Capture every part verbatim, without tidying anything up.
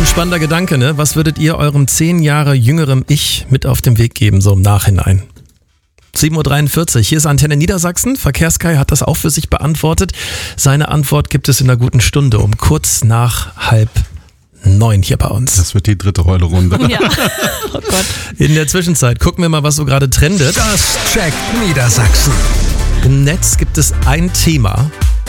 ein spannender Gedanke, ne? Was würdet ihr eurem zehn Jahre jüngerem Ich mit auf den Weg geben, so im Nachhinein? sieben Uhr dreiundvierzig, hier ist Antenne Niedersachsen. Verkehrskai hat das auch für sich beantwortet. Seine Antwort gibt es in einer guten Stunde um kurz nach halb neun hier bei uns. Das wird die dritte Rollerunde. Ja. Oh Gott. In der Zwischenzeit gucken wir mal, was so gerade trendet. Das checkt Niedersachsen. Im Netz gibt es ein Thema.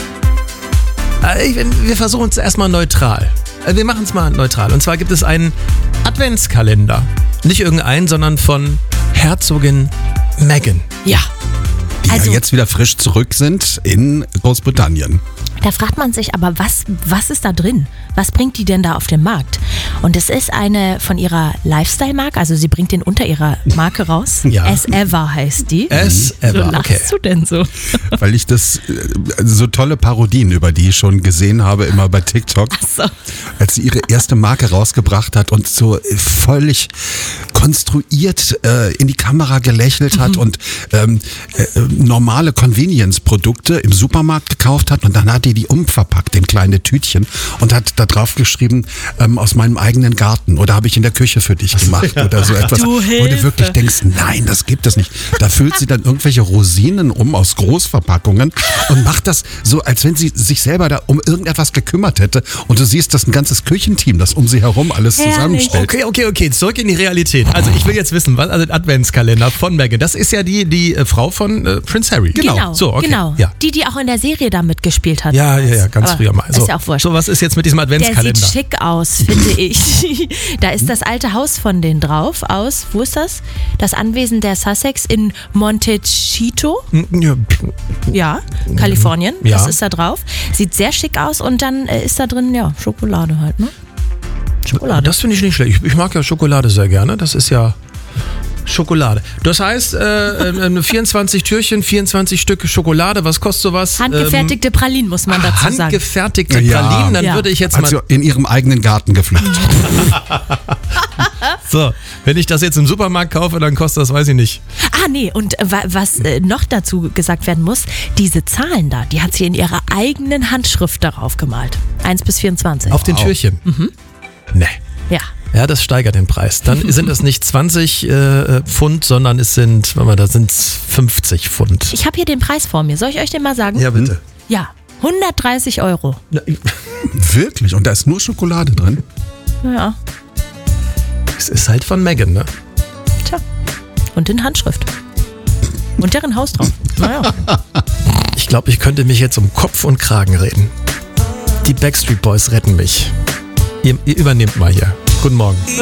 Wir versuchen es erstmal neutral. Wir machen es mal neutral. Und zwar gibt es einen Adventskalender. Nicht irgendeinen, sondern von Herzogin Meghan. Ja. Die Also- ja jetzt wieder frisch zurück sind in Großbritannien. Da fragt man sich aber, was, was ist da drin? Was bringt die denn da auf den Markt? Und es ist eine von ihrer Lifestyle-Marke, also sie bringt den unter ihrer Marke raus. Ja. As Ever heißt die. As Wieso ever, lachst okay. du denn so? Weil ich das, äh, so tolle Parodien über die schon gesehen habe, immer bei TikTok. Ach so. Als sie ihre erste Marke rausgebracht hat und so völlig konstruiert äh, in die Kamera gelächelt hat und ähm, äh, normale Convenience-Produkte im Supermarkt gekauft hat und dann hat die die umverpackt in kleine Tütchen und hat da drauf geschrieben, ähm, aus meinem eigenen Garten oder habe ich in der Küche für dich gemacht oder so etwas, Du wo du Hilfe. wirklich denkst, nein, das gibt es nicht. Da füllt sie dann irgendwelche Rosinen um aus Großverpackungen und macht das so, als wenn sie sich selber da um irgendetwas gekümmert hätte und du siehst, das ein ganzes Küchenteam, das um sie herum alles Herrlich. zusammenstellt. Okay, okay, okay, zurück in die Realität. Also ich will jetzt wissen, was, also Adventskalender von Meghan, das ist ja die, die äh, Frau von äh, Prince Harry. Genau, So, okay. genau. Ja. Die, die auch in der Serie da mitgespielt hat. Ja, ja, ja, ganz Aber früher mal. So, ist ja auch wurscht. so, was ist jetzt mit diesem Der Adventskalender? sieht schick aus, finde ich. Da ist das alte Haus von denen drauf, aus, wo ist das? Das Anwesen der Sussex in Montecito, Ja, ja, Kalifornien, Ja. das ist da drauf. Sieht sehr schick aus und dann äh, ist da drin, ja, Schokolade halt, ne? Schokolade. das finde ich nicht schlecht. Ich, ich mag ja Schokolade sehr gerne. Das ist ja Schokolade. Das heißt, äh, äh, vierundzwanzig Türchen, vierundzwanzig Stück Schokolade. Was kostet sowas? Handgefertigte Pralinen, muss man Ähm, dazu sagen. handgefertigte Ja. Pralinen. Dann Ja. würde ich jetzt mal... Also in ihrem eigenen Garten gepflückt. So, wenn ich das jetzt im Supermarkt kaufe, dann kostet das, weiß ich nicht. Ah, nee, und äh, wa- was äh, noch dazu gesagt werden muss, diese Zahlen da, die hat sie in ihrer eigenen Handschrift darauf gemalt. eins bis vierundzwanzig. Auf den Türchen. Mhm. Nee. Ja. Ja, das steigert den Preis. Dann sind es nicht zwanzig äh, Pfund, sondern es sind, warte mal, da sind es fünfzig Pfund. Ich habe hier den Preis vor mir. Soll ich euch den mal sagen? Ja, bitte. Ja, hundertdreißig Euro. Wirklich? Und da ist nur Schokolade drin? Ja, Es ist halt von Meghan, ne? tja. Und in Handschrift. Und deren Haus drauf. Naja. Ich glaube, ich könnte mich jetzt um Kopf und Kragen reden. Die Backstreet Boys retten mich. Ihr, ihr übernehmt mal hier. Guten Morgen.